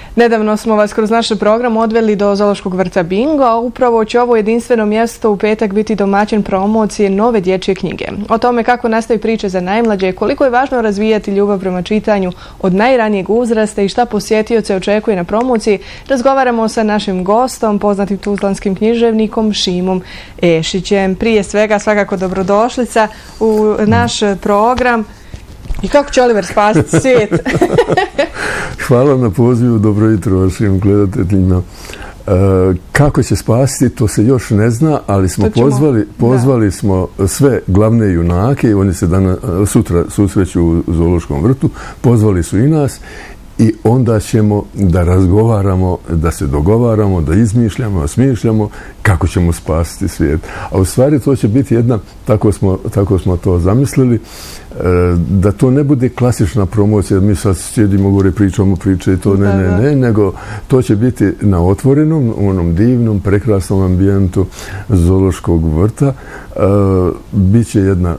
Nedavno smo vas kroz naš program odveli do Zoološkog vrta Bingo, a upravo će ovo jedinstveno mjesto u petak biti domaćin promocije nove dječje knjige. O tome kako nastaju priče za najmlađe, koliko je važno razvijati ljubav prema čitanju od najranijeg uzrasta i šta posjetioce očekuje na promociji, razgovaramo sa našim gostom, poznatim tuzlanskim književnikom Šimom Ešićem. Prije svega, svakako dobrodošlica u naš program. I kako će Oliver spasiti svijet? Hvala na pozivu, dobro jutro vašim gledateljima. Kako će spasiti, to se još ne zna, ali smo pozvali smo sve glavne junake i oni se sutra susreću u Zoološkom vrtu, pozvali su i nas i onda ćemo da razgovaramo, da se dogovaramo, da izmišljamo, smišljamo kako ćemo spasiti svijet. A u stvari to će biti jedna, tako smo to zamislili, da to ne bude klasična promocija, mi sad sjedimo gore, pričamo priče i to ne, nego to će biti na otvorenom, u onom divnom, prekrasnom ambijentu Zoološkog vrta. Biće jedan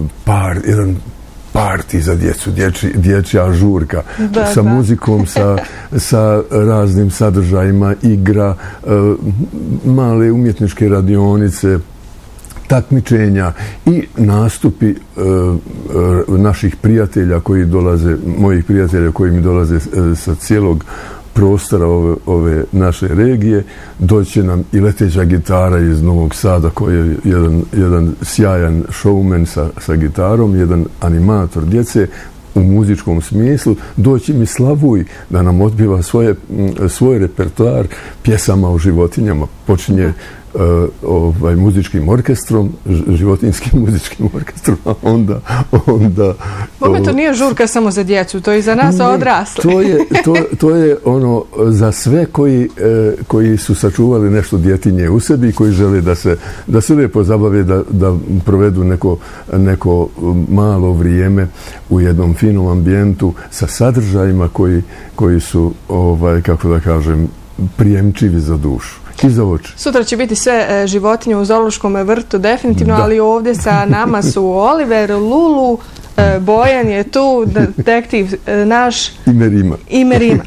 parti za djecu, dječja žurka sa muzikom, sa raznim sadržajima, igra, male umjetničke radionice, takmičenja i nastupi naših prijatelja koji dolaze, mojih prijatelja koji mi dolaze sa cijelog prostora ove naše regije. Doće nam i leteća gitara iz Novog Sada koji je jedan sjajan showman sa gitarom, jedan animator djece u muzičkom smislu. Doći mi Slavuj da nam otpjeva svoj repertoar pjesama o životinjama. Počinje muzičkim orkestrom, životinjskim muzičkim orkestrom, a onda... To nije žurka samo za djecu, to je i za nas odrasle. To je ono za sve koji su sačuvali nešto djetinje u sebi i koji žele da se lijepo zabave, da provedu neko malo vrijeme u jednom finom ambijentu sa sadržajima koji su, kako da kažem, prijemčivi za dušu. Sutra će biti sve životinje u Zoološkom vrtu, definitivno, ali ovdje sa nama su Oliver, Lulu, Bojan je tu, detektiv naš i Merima.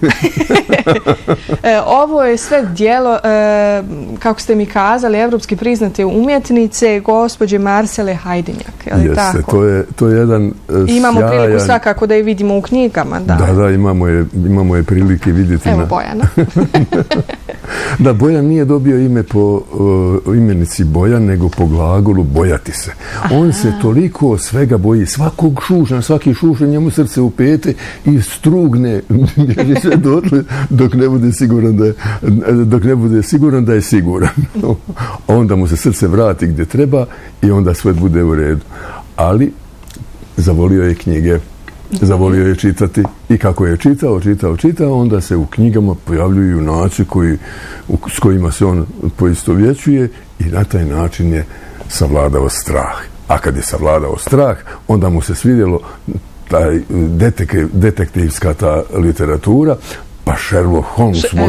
Ovo je sve djelo, kako ste mi kazali, evropski priznate umjetnice gospođe Marcele Hajdinjak. Jeste, to je jedan sjajan... Imamo priliku svakako da je vidimo u knjigama. Da, imamo je prilike vidjeti. Evo Bojana. Da, Bojan nije dobio ime po imenici Bojan, nego po glagolu bojati se. On se toliko svega boji, svakog šušna, svaki šušne njemu srce upete i strugne sve dotle dok ne bude siguran da je siguran. Onda mu se srce vrati gdje treba i onda sve bude u redu. Ali zavolio je knjige, zavolio je čitati i kako je čitao, onda se u knjigama pojavljuju junaci s kojima se on poistovjećuje i na taj način je savladao strah. A kad je savladao strah, onda mu se svidjelo taj detektivska ta literatura, pa Sherlock Holmes